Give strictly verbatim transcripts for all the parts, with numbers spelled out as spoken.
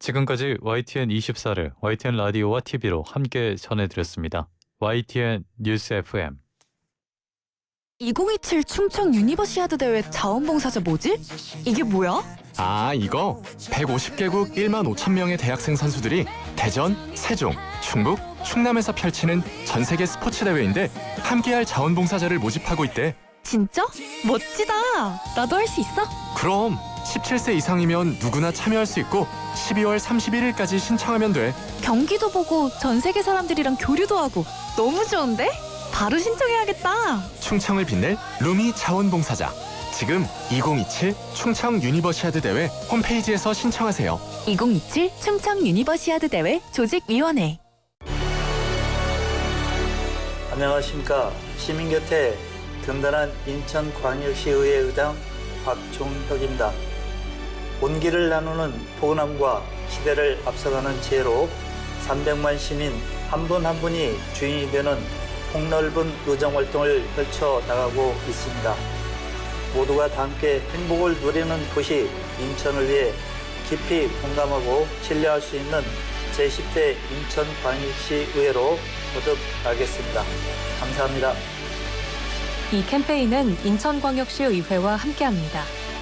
지금까지 와이티엔 이십사를 와이티엔 라디오와 티비로 함께 전해드렸습니다. 와이티엔 뉴스 에프엠. 이천이십칠 충청 유니버시아드 대회 자원봉사자 뭐지? 이게 뭐야? 아, 이거 백오십 개국 일만 오천 명의 대학생 선수들이 대전, 세종, 충북, 충남에서 펼치는 전 세계 스포츠 대회인데 함께할 자원봉사자를 모집하고 있대. 진짜? 멋지다. 나도 할 수 있어? 그럼 십칠 세 이상이면 누구나 참여할 수 있고 십이월 삼십일일까지 신청하면 돼. 경기도 보고 전 세계 사람들이랑 교류도 하고 너무 좋은데? 바로 신청해야겠다. 충청을 빛낼 루미 자원봉사자. 지금 이천이십칠 충청 유니버시아드 대회 홈페이지에서 신청하세요. 이천이십칠 충청 유니버시아드 대회 조직위원회. 안녕하십니까. 시민 곁에 든든한 인천광역시의회 의장 박종혁입니다. 온기를 나누는 포근함과 시대를 앞서가는 지혜로 삼백만 시민 한 분 한 분이 주인이 되는 폭넓은 의정활동을 펼쳐나가고 있습니다. 모두가 다 함께 행복을 누리는 도시 인천을 위해 깊이 공감하고 신뢰할 수 있는 제십 대 인천광역시의회로 거듭나겠습니다. 감사합니다. 이 캠페인은 인천광역시의회와 함께합니다.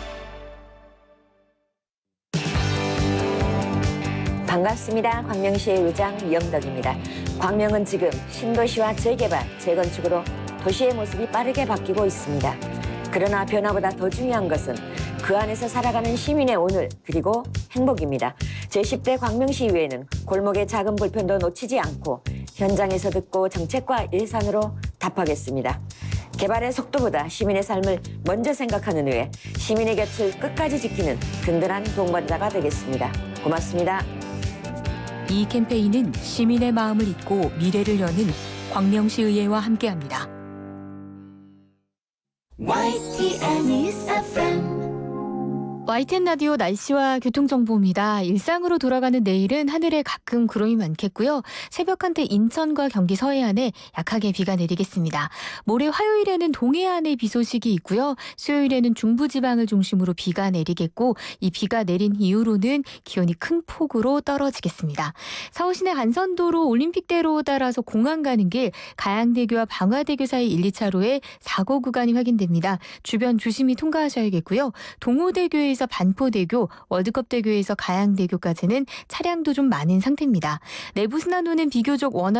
반갑습니다. 광명시의 의장 이영덕입니다. 광명은 지금 신도시와 재개발, 재건축으로 도시의 모습이 빠르게 바뀌고 있습니다. 그러나 변화보다 더 중요한 것은 그 안에서 살아가는 시민의 오늘 그리고 행복입니다. 제십 대 광명시의회는 골목의 작은 불편도 놓치지 않고 현장에서 듣고 정책과 예산으로 답하겠습니다. 개발의 속도보다 시민의 삶을 먼저 생각하는 의회, 시민의 곁을 끝까지 지키는 든든한 동반자가 되겠습니다. 고맙습니다. 이 캠페인은 시민의 마음을 잇고 미래를 여는 광명시의회와 함께합니다. 와이티엔 뉴스 에프엠. 와이티엔 라디오 날씨와 교통정보입니다. 일상으로 돌아가는 내일은 하늘에 가끔 구름이 많겠고요. 새벽 한때 인천과 경기 서해안에 약하게 비가 내리겠습니다. 모레 화요일에는 동해안에 비 소식이 있고요. 수요일에는 중부지방을 중심으로 비가 내리겠고 이 비가 내린 이후로는 기온이 큰 폭으로 떨어지겠습니다. 서울시내 간선도로 올림픽대로 따라서 공항 가는 길 가양대교와 방화대교 사이 일, 이 차로에 사고 구간이 확인됩니다. 주변 조심히 통과하셔야겠고요. 동호대교에서 반포대교, 월드컵대교에서 가양대교까지는 차량도 좀 많은 상태입니다. 내부순환로는 비교적 원활